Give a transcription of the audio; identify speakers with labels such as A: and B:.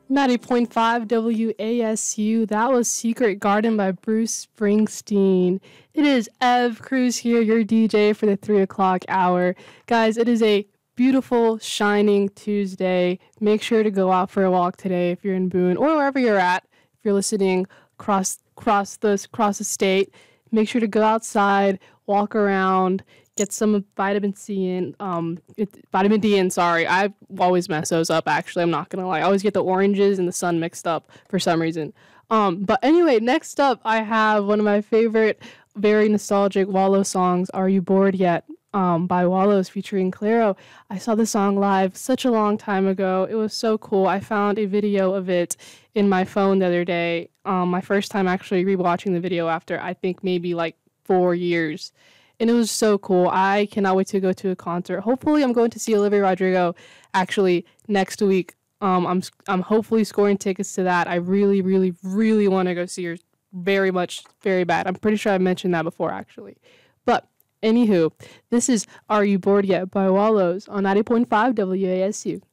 A: 90.5 WASU. That was Secret Garden by Bruce Springsteen. It is Ev Cruz here, your DJ for the 3 o'clock hour. Guys, it is a beautiful, shining Tuesday. Make sure to go out for a walk today if you're in Boone or wherever you're at. If you're listening across the state, make sure to go outside, walk around, get some vitamin C in, vitamin D in, sorry. I always mess those up, actually. I'm not going to lie. I always get the oranges and the sun mixed up for some reason. But anyway, next up, I have one of my favorite, very nostalgic Wallow songs, Are You Bored Yet? By Wallows featuring Clairo. I saw the song live such a long time ago. It was so cool. I found a video of it in my phone the other day. My first time actually rewatching the video after, I think, maybe like 4 years. And it was so cool. I cannot wait to go to a concert. Hopefully, I'm going to see Olivia Rodrigo actually next week. I'm hopefully scoring tickets to that. I really, really, really want to go see her very much, very bad. I'm pretty sure I mentioned that before, actually. But anywho, this is Are You Bored Yet by Wallows on 90.5 WASU.